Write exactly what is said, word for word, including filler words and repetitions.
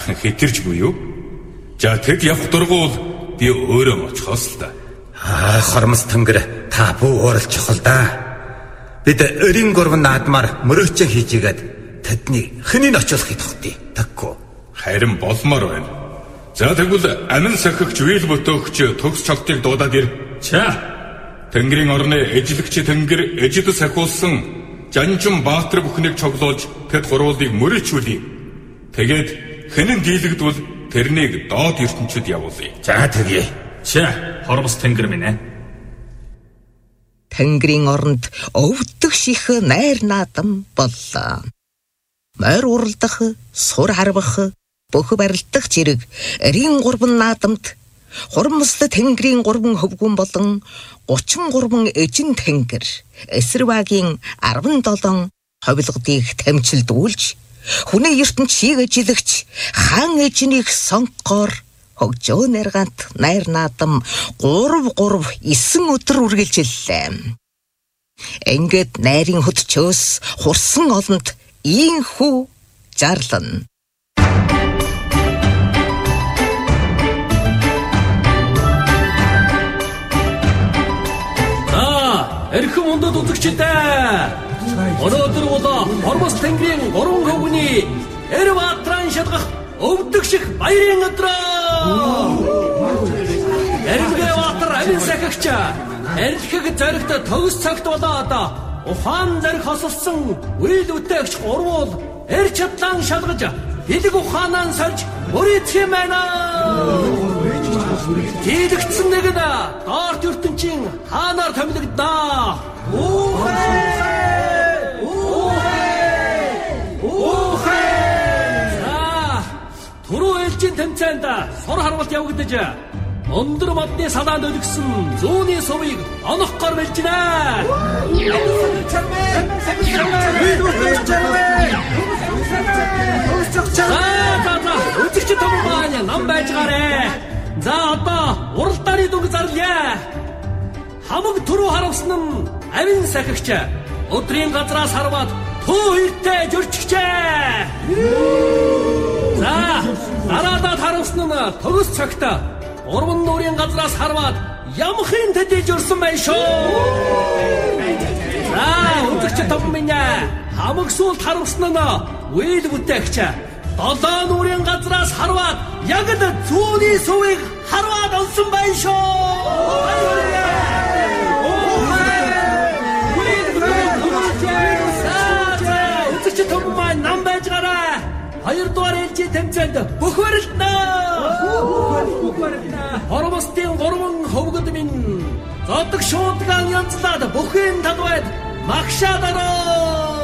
сайхан хэтэрж буюу. За тэд явах дургуул би өөрөө моцхоос л да. Аа, хормос тэнгэр та бүү уурал чухал да. Бид өрийн гурван наадмаар мөрөөчөө хийж игээд тэдний хэнийг очиулахыг тогтъё. Тэггүй. Харин болмоор байна. За тэгвэл амин сахигч үйл бөтөөгч төгс чолтыг дуудаад ир. За. Тэнгэрийн орны эжлэгч тэнгэр эжид сахиулсан Жанжин Баатар бүхнийг цоглуулж тэд гурвуулыг мөрөөчүүлье. Тэгээд хэнэн дийлэгдвэл тэрнийг доод ертөнцид явуулъя. За тэгье. За, хормос тэнгэр минь ээ. Тэнгэрийн оронд өвдөх ших найр наадам боллоо. Морь уралдах, сур харвах, бөх барилдах зэрэг эрийн гурван наадамд хормосло тэнгэрийн гурван хөвгүн болон гучин гурван эжин тэнгэр эсрвагийн арван долоон ховилгодыг тамчилдуулж хүнээ ертөнд шийг ажилэгч хаан эжнийг сонгохоор хөгжөө наргант найр наадам гурав гурав эсэн өдөр үргэлжиллээ. Ингээд найрын хөтчөөс хурсан олонд ийхүү зарлана. Аа, эрхэм ундад үзэгчдээ. Өнөөдөр бол хормос тэнгэрийн гурван хөвгүний эр баатран шалгах өвдөх шиг баярын өдөр. Эргээ баатар амин сахигч эрхэг зоригт төгс цагт болоод ухаан зориг хосолсон үйл үтээгч гурвуул эр чадлан шалгаж бэлэг ухаанаа сольж мөрийдэх юм байна. Дийлэгдсэн нэг нь дорт ертөнцийн хаанаар томилогднаа. Уухай! Уухай! Уухай! За, түрүү ээлжийн тэмцээнд сур харвалт явагдаж өндөр модны салаанд өлгсөн зүүнний сувыг онохгоор бэлж байна. За, за, за, үзэгч том маань нам байж гараа. За, одоо уралдааны дүнг зарлая. Хамаг түрүү харавсан нь амин сахигч өдрийн газраас харваад туу hirтэй журчгчээ. За, дараадад харавсан нь төгс цагт урван нуурын газраас харваад ямхын тэдэж өрсөн байна шүү. За, үзэгч том минь хамаг суулт харавсан нь үйл бүтээгч долоо нуурын газраас харваад яг л зүүнний сувыг харваад олсон байна шүү. Үзэгч том маань нам байж гараа. Хоёрдугаар ээлжийн тэмцээнд бүх барилднаа. Бүх барилднаа. Хормостын гурван хөвгөд минь зодог шуудгаан янзлаад бүхэн талбайд магшаадараа.